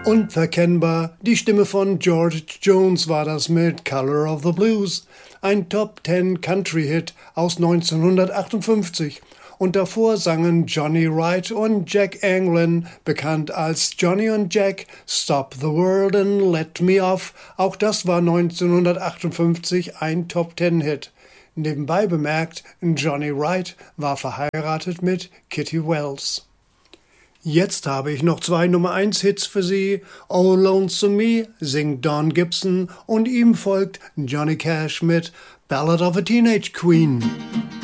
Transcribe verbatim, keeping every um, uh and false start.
Unverkennbar, die Stimme von George Jones war das mit Color of the Blues, ein Top Ten Country Hit aus neunzehnhundertachtundfünfzig. Und davor sangen Johnny Wright und Jack Anglin, bekannt als Johnny und Jack, Stop the World and Let Me Off. Auch das war neunzehnhundertachtundfünfzig ein Top Ten Hit. Nebenbei bemerkt, Johnny Wright war verheiratet mit Kitty Wells. Jetzt habe ich noch zwei Nummer eins Hits für Sie. Oh Lonesome Me singt Don Gibson und ihm folgt Johnny Cash mit Ballad of a Teenage Queen.